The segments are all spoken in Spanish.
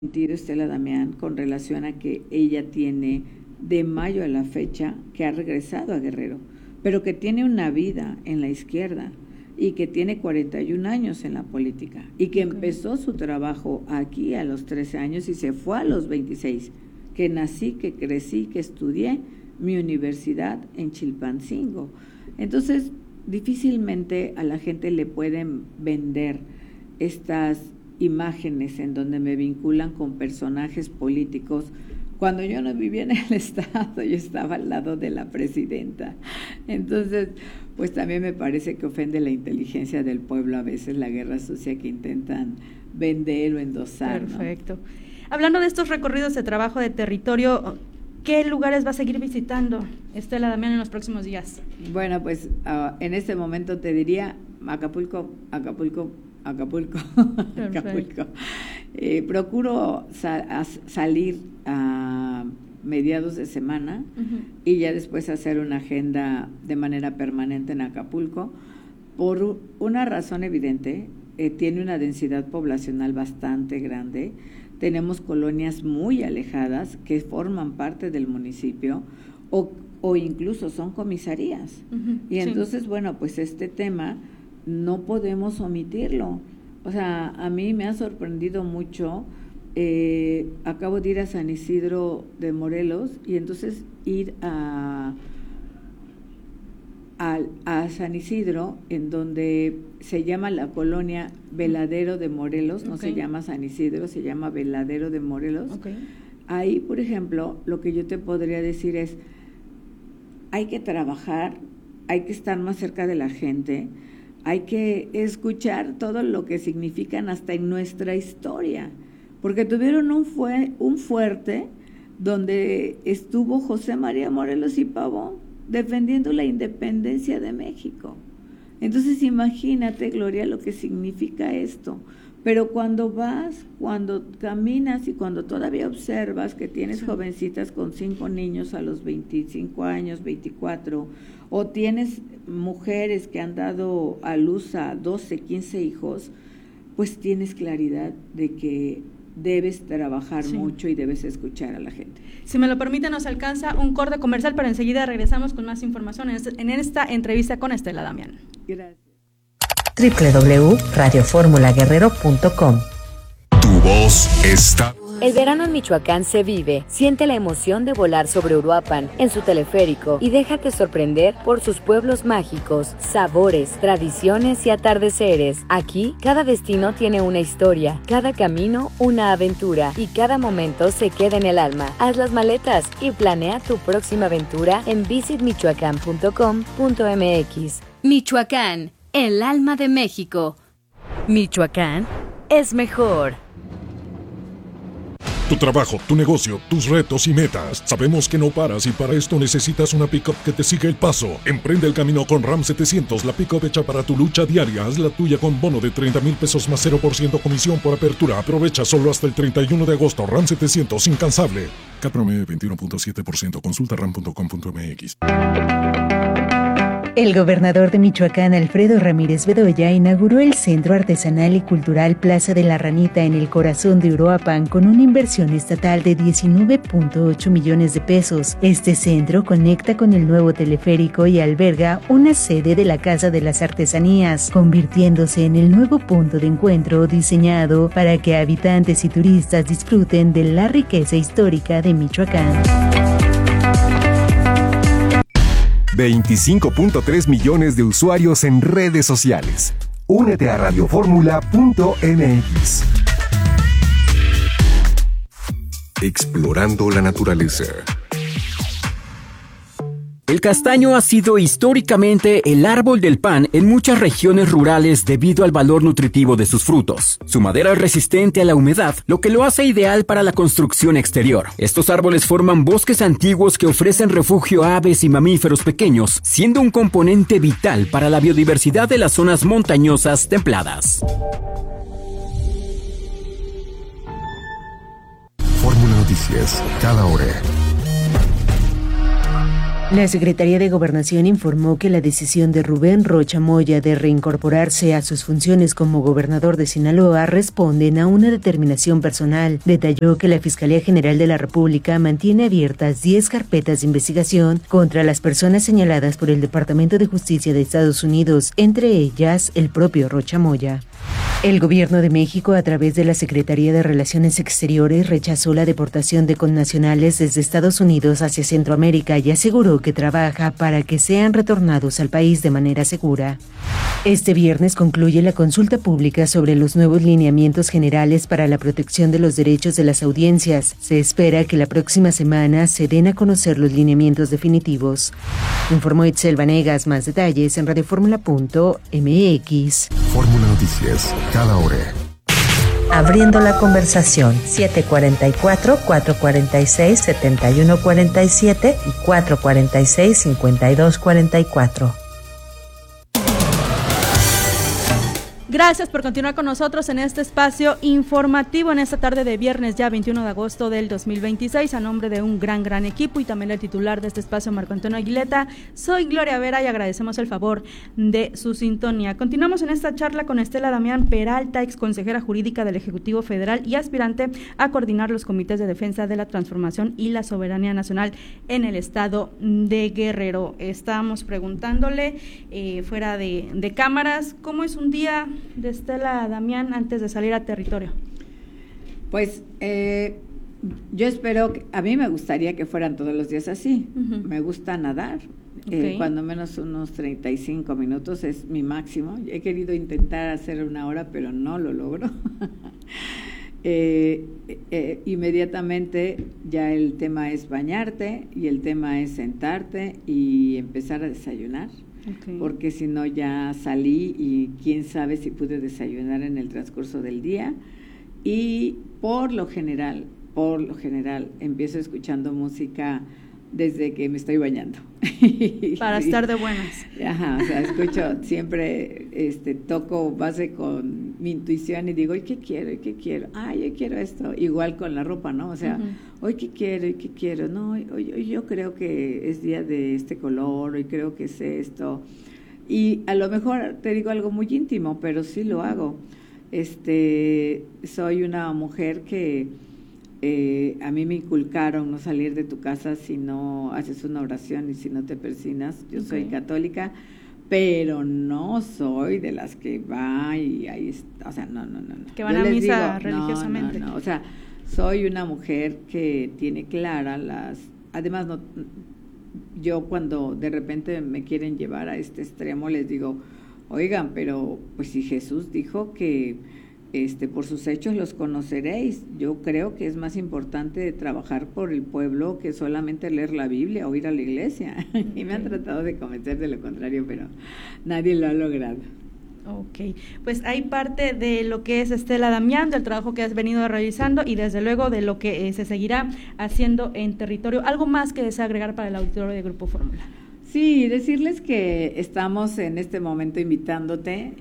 Estela Damián con relación a que ella tiene de mayo a la fecha que ha regresado a Guerrero, pero que tiene una vida en la izquierda y que tiene 41 años en la política y que empezó su trabajo aquí a los 13 años y se fue a los 26, que nací, que crecí, que estudié mi universidad en Chilpancingo. Entonces, difícilmente a la gente le pueden vender estas imágenes en donde me vinculan con personajes políticos. Cuando yo no vivía en el Estado, yo estaba al lado de la presidenta. Entonces, pues también me parece que ofende la inteligencia del pueblo a veces la guerra sucia que intentan vender o endosar. Perfecto. ¿No? Hablando de estos recorridos de trabajo de territorio, ¿qué lugares va a seguir visitando Estela Damián en los próximos días? Bueno, pues en este momento te diría Acapulco. Procuro salir a mediados de semana y ya después hacer una agenda de manera permanente en Acapulco por una razón evidente. Tiene una densidad poblacional bastante grande, tenemos colonias muy alejadas que forman parte del municipio o incluso son comisarías y entonces bueno, pues este tema no podemos omitirlo. O sea, a mí me ha sorprendido mucho. Acabo de ir a San Isidro de Morelos y entonces ir a San Isidro, en donde se llama la colonia Veladero de Morelos, no se llama San Isidro, se llama Veladero de Morelos. Ahí, por ejemplo, lo que yo te podría decir es, hay que trabajar, hay que estar más cerca de la gente, hay que escuchar todo lo que significan hasta en nuestra historia, porque tuvieron un fuerte donde estuvo José María Morelos y Pavón defendiendo la independencia de México. Entonces imagínate, Gloria, lo que significa esto. Pero cuando vas, cuando caminas y cuando todavía observas que tienes jovencitas con 5 niños a los 25 años, 24, o tienes mujeres que han dado a luz a 12, 15 hijos, pues tienes claridad de que debes trabajar mucho y debes escuchar a la gente. Si me lo permite, nos alcanza un corte comercial, pero enseguida regresamos con más información en esta entrevista con Estela Damián. Gracias. www.radioformulaguerrero.com. Tu voz está. El verano en Michoacán se vive. Siente la emoción de volar sobre Uruapan en su teleférico y déjate sorprender por sus pueblos mágicos, sabores, tradiciones y atardeceres. Aquí, cada destino tiene una historia, cada camino una aventura y cada momento se queda en el alma. Haz las maletas y planea tu próxima aventura en visitmichoacán.com.mx. Michoacán, el alma de México. Michoacán es mejor. Tu trabajo, tu negocio, tus retos y metas. Sabemos que no paras y para esto necesitas una pick-up que te siga el paso. Emprende el camino con Ram 700, la pick-up hecha para tu lucha diaria. Haz la tuya con bono de 30,000 pesos más 0% comisión por apertura. Aprovecha solo hasta el 31 de agosto. Ram 700, incansable. CAT promedio 21.7%. Consulta ram.com.mx. El gobernador de Michoacán, Alfredo Ramírez Bedoya, inauguró el Centro Artesanal y Cultural Plaza de la Ranita en el corazón de Uruapan con una inversión estatal de 19.8 millones de pesos. Este centro conecta con el nuevo teleférico y alberga una sede de la Casa de las Artesanías, convirtiéndose en el nuevo punto de encuentro diseñado para que habitantes y turistas disfruten de la riqueza histórica de Michoacán. 25.3 millones de usuarios en redes sociales. Únete a radioformula.mx. Explorando la naturaleza. El castaño ha sido históricamente el árbol del pan en muchas regiones rurales debido al valor nutritivo de sus frutos. Su madera es resistente a la humedad, lo que lo hace ideal para la construcción exterior. Estos árboles forman bosques antiguos que ofrecen refugio a aves y mamíferos pequeños, siendo un componente vital para la biodiversidad de las zonas montañosas templadas. Fórmula Noticias, cada hora. La Secretaría de Gobernación informó que la decisión de Rubén Rocha Moya de reincorporarse a sus funciones como gobernador de Sinaloa responden a una determinación personal. Detalló que la Fiscalía General de la República mantiene abiertas 10 carpetas de investigación contra las personas señaladas por el Departamento de Justicia de Estados Unidos, entre ellas el propio Rocha Moya. El Gobierno de México, a través de la Secretaría de Relaciones Exteriores, rechazó la deportación de connacionales desde Estados Unidos hacia Centroamérica y aseguró que trabaja para que sean retornados al país de manera segura. Este viernes concluye la consulta pública sobre los nuevos lineamientos generales para la protección de los derechos de las audiencias. Se espera que la próxima semana se den a conocer los lineamientos definitivos. Informó Itzel Vanegas. Más detalles en radioformula.mx. Fórmula Noticias, cada hora. Abriendo la conversación, 744-446-7147 y 446-5244. Gracias por continuar con nosotros en este espacio informativo en esta tarde de viernes ya 21 de agosto del 2026, a nombre de un gran equipo y también el titular de este espacio, Marco Antonio Aguileta. Soy Gloria Vera y agradecemos el favor de su sintonía. Continuamos en esta charla con Estela Damián Peralta, ex consejera jurídica del Ejecutivo Federal y aspirante a coordinar los comités de defensa de la transformación y la soberanía nacional en el estado de Guerrero. Estábamos preguntándole fuera de cámaras, ¿cómo es un día de Estela Damián antes de salir a territorio? Pues yo espero a mí me gustaría que fueran todos los días así. Uh-huh. Me gusta nadar, cuando menos unos 35 minutos es mi máximo. He querido intentar hacer 1 hora, pero no lo logro. Inmediatamente ya el tema es bañarte y el tema es sentarte y empezar a desayunar. Okay. Porque si no ya salí y quién sabe si pude desayunar en el transcurso del día. Y por lo general empiezo escuchando música desde que me estoy bañando. Para estar de buenas. Ajá, o sea, escucho siempre, toco base con mi intuición y digo, ¿y qué quiero? Yo quiero esto. Igual con la ropa, ¿no? O sea, uh-huh. Hoy qué quiero, no, hoy yo creo que es día de este color, hoy creo que es esto. Y a lo mejor te digo algo muy íntimo, pero sí lo hago. Soy una mujer que a mí me inculcaron no salir de tu casa si no haces una oración y si no te persignas. Yo soy católica, pero no soy de las que va y ahí está, o sea, no. Que van a misa religiosamente. No, o sea, soy una mujer que tiene clara además yo cuando de repente me quieren llevar a este extremo les digo, oigan, pero pues si Jesús dijo que por sus hechos los conoceréis. Yo creo que es más importante trabajar por el pueblo que solamente leer la Biblia o ir a la iglesia. Y me han tratado de convencer de lo contrario, pero nadie lo ha logrado. Ok, pues hay parte de lo que es Estela Damián, del trabajo que has venido realizando y desde luego de lo que se seguirá haciendo en territorio. ¿Algo más que desea agregar para el auditorio de Grupo Fórmula? Sí, decirles que estamos en este momento invitando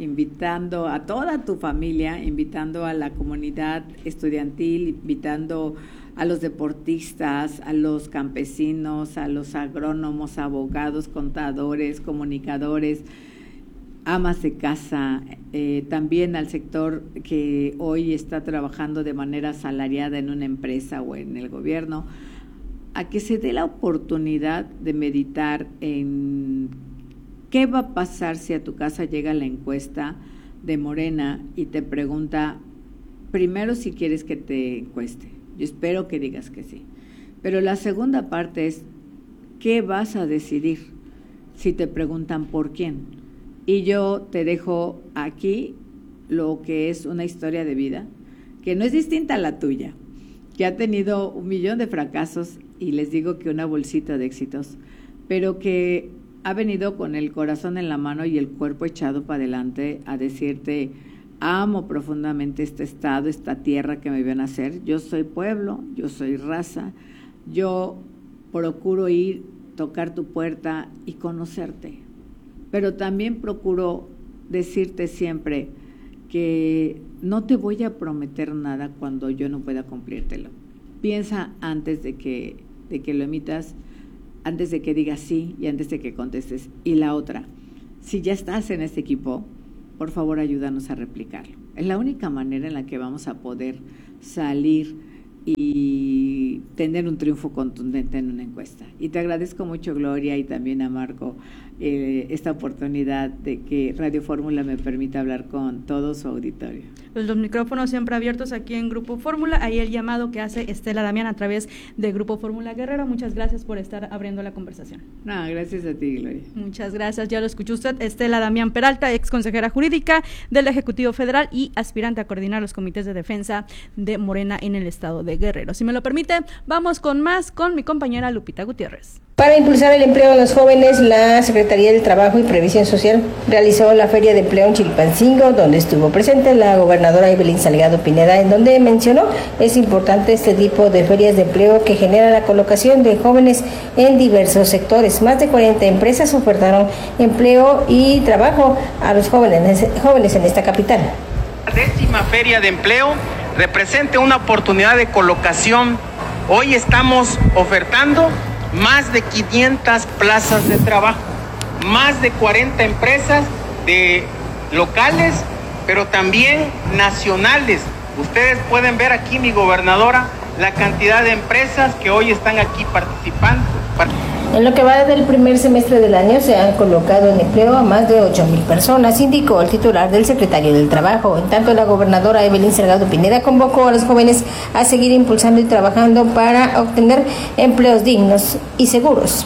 a toda tu familia, invitando a la comunidad estudiantil, invitando a los deportistas, a los campesinos, a los agrónomos, abogados, contadores, comunicadores, amas de casa, también al sector que hoy está trabajando de manera asalariada en una empresa o en el gobierno, a que se dé la oportunidad de meditar en qué va a pasar si a tu casa llega la encuesta de Morena y te pregunta primero si quieres que te encueste. Yo espero que digas que sí. Pero la segunda parte es ¿qué vas a decidir si te preguntan por quién? Y yo te dejo aquí lo que es una historia de vida que no es distinta a la tuya, que ha tenido 1,000,000 de fracasos y les digo que una bolsita de éxitos, pero que ha venido con el corazón en la mano y el cuerpo echado para adelante a decirte, amo profundamente este estado, esta tierra que me vio nacer, yo soy pueblo, yo soy raza, yo procuro ir, tocar tu puerta y conocerte, pero también procuro decirte siempre que no te voy a prometer nada cuando yo no pueda cumplírtelo. Piensa antes de que lo emitas, antes de que digas sí y antes de que contestes. Y la otra, si ya estás en este equipo, por favor ayúdanos a replicarlo. Es la única manera en la que vamos a poder salir y tener un triunfo contundente en una encuesta. Y te agradezco mucho, Gloria, y también a Marco, esta oportunidad de que Radio Fórmula me permita hablar con todo su auditorio. Pues los micrófonos siempre abiertos aquí en Grupo Fórmula, ahí el llamado que hace Estela Damián a través de Grupo Fórmula Guerrero. Muchas gracias por estar abriendo la conversación. No, gracias a ti, Gloria. Muchas gracias, ya lo escuchó usted, Estela Damián Peralta, ex consejera jurídica del Ejecutivo Federal y aspirante a coordinar los comités de defensa de Morena en el estado de Guerrero. Si me lo permite, vamos con mi compañera Lupita Gutiérrez. Para impulsar el empleo de los jóvenes, la Secretaría del Trabajo y Previsión Social realizó la Feria de Empleo en Chilpancingo, donde estuvo presente la gobernadora Evelyn Salgado Pineda, en donde mencionó es importante este tipo de ferias de empleo que genera la colocación de jóvenes en diversos sectores. Más de 40 empresas ofertaron empleo y trabajo a los jóvenes en esta capital. La 10ª Feria de Empleo representa una oportunidad de colocación. Hoy estamos ofertando más de 500 plazas de trabajo, más de 40 empresas de locales, pero también nacionales. Ustedes pueden ver aquí, mi gobernadora, la cantidad de empresas que hoy están aquí participando. En lo que va del primer semestre del año se han colocado en empleo a más de 8,000 personas, indicó el titular del Secretario del Trabajo. En tanto, la gobernadora Evelyn Salgado Pineda convocó a los jóvenes a seguir impulsando y trabajando para obtener empleos dignos y seguros.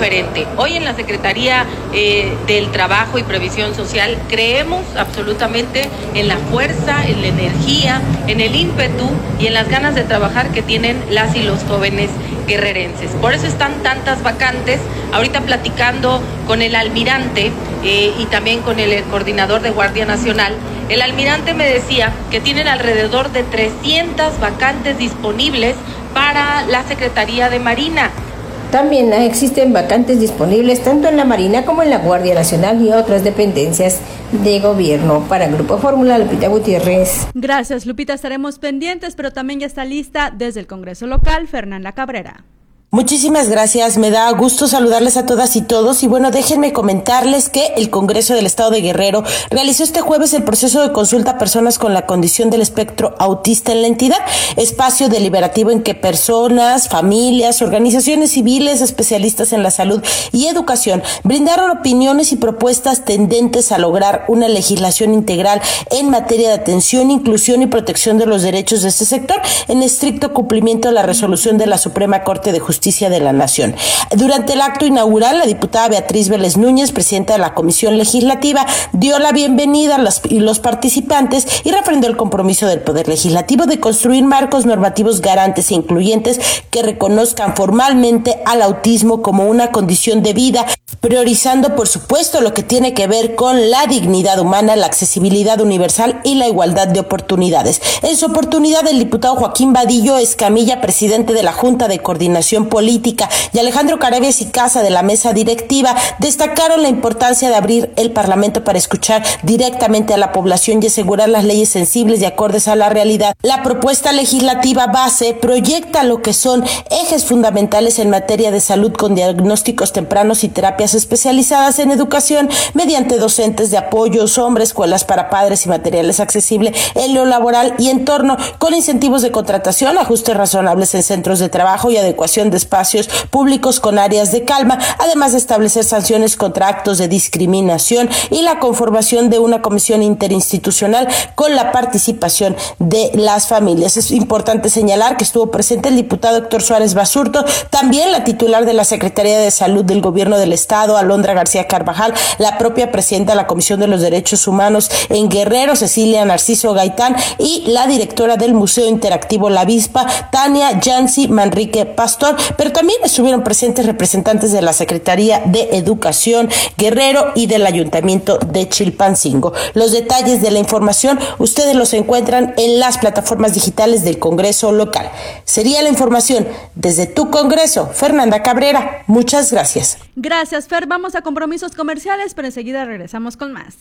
Hoy en la Secretaría del Trabajo y Previsión Social creemos absolutamente en la fuerza, en la energía, en el ímpetu y en las ganas de trabajar que tienen las y los jóvenes guerrerenses. Por eso están tantas vacantes. Ahorita platicando con el almirante y también con el coordinador de Guardia Nacional, el almirante me decía que tienen alrededor de 300 vacantes disponibles para la Secretaría de Marina. También existen vacantes disponibles tanto en la Marina como en la Guardia Nacional y otras dependencias de gobierno. Para Grupo Fórmula, Lupita Gutiérrez. Gracias, Lupita, estaremos pendientes, pero también ya está lista desde el Congreso local, Fernanda Cabrera. Muchísimas gracias, me da gusto saludarles a todas y todos y bueno, déjenme comentarles que el Congreso del Estado de Guerrero realizó este jueves el proceso de consulta a personas con la condición del espectro autista en la entidad, espacio deliberativo en que personas, familias, organizaciones civiles, especialistas en la salud y educación brindaron opiniones y propuestas tendentes a lograr una legislación integral en materia de atención, inclusión y protección de los derechos de este sector en estricto cumplimiento de la resolución de la Suprema Corte de Justicia de la Nación. Durante el acto inaugural, la diputada Beatriz Vélez Núñez, presidenta de la Comisión Legislativa, dio la bienvenida a los participantes y refrendó el compromiso del Poder Legislativo de construir marcos normativos garantes e incluyentes que reconozcan formalmente al autismo como una condición de vida, priorizando, por supuesto, lo que tiene que ver con la dignidad humana, la accesibilidad universal y la igualdad de oportunidades. En su oportunidad, el diputado Joaquín Vadillo Escamilla, presidente de la Junta de Coordinación Política, y Alejandro Carabias y Casa de la mesa directiva destacaron la importancia de abrir el Parlamento para escuchar directamente a la población y asegurar las leyes sensibles y acordes a la realidad. La propuesta legislativa base proyecta lo que son ejes fundamentales en materia de salud con diagnósticos tempranos y terapias especializadas en educación mediante docentes de apoyo, sombra, escuelas para padres y materiales accesibles en lo laboral y entorno, con incentivos de contratación, ajustes razonables en centros de trabajo y adecuación de espacios públicos con áreas de calma, además de establecer sanciones contra actos de discriminación y la conformación de una comisión interinstitucional con la participación de las familias. Es importante señalar que estuvo presente el diputado Héctor Suárez Basurto, también la titular de la Secretaría de Salud del Gobierno del Estado, Alondra García Carvajal, la propia presidenta de la Comisión de los Derechos Humanos en Guerrero, Cecilia Narciso Gaitán, y la directora del Museo Interactivo La Avispa, Tania Yancy Manrique Pastor, pero también estuvieron presentes representantes de la Secretaría de Educación Guerrero y del Ayuntamiento de Chilpancingo. Los detalles de la información ustedes los encuentran en las plataformas digitales del Congreso local. Sería la información desde tu Congreso. Fernanda Cabrera, muchas gracias. Gracias, Fer. Vamos a compromisos comerciales, pero enseguida regresamos con más.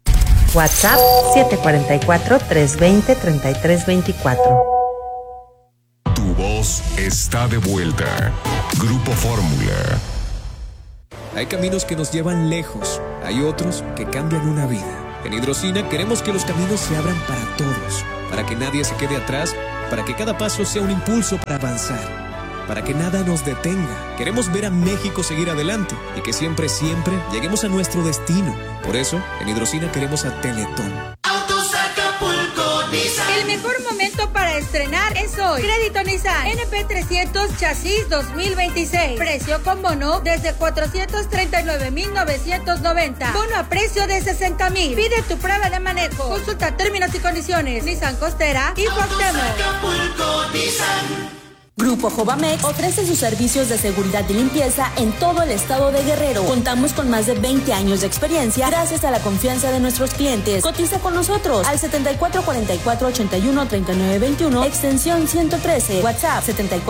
WhatsApp 744-320-3324. Tu voz está de vuelta. Grupo Fórmula. Hay caminos que nos llevan lejos, hay otros que cambian una vida. En Hidrocina queremos que los caminos se abran para todos, para que nadie se quede atrás, para que cada paso sea un impulso para avanzar, para que nada nos detenga. Queremos ver a México seguir adelante y que siempre, siempre lleguemos a nuestro destino. Por eso, en Hidrocina queremos a Teletón. Autos Acapulco Nissan. El mejor momento para estrenar es hoy. Crédito Nissan NP300 Chasis 2026. Precio con bono desde 439,990. Bono a precio de 60,000. Pide tu prueba de manejo. Consulta términos y condiciones. Nissan Costera y Cuauhtémoc. Grupo Jovamex ofrece sus servicios de seguridad y limpieza en todo el estado de Guerrero. Contamos con más de 20 años de experiencia gracias a la confianza de nuestros clientes. Cotiza con nosotros al 7444-813921, extensión 113, WhatsApp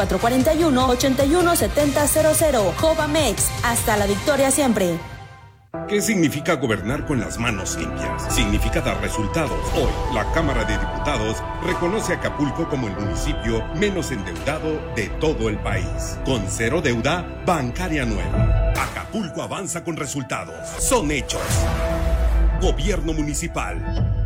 7441-817000. Jovamex, hasta la victoria siempre. ¿Qué significa gobernar con las manos limpias? Significa dar resultados. Hoy, la Cámara de Diputados reconoce a Acapulco como el municipio menos endeudado de todo el país. Con cero deuda bancaria nueva. Acapulco avanza con resultados. Son hechos. Gobierno municipal.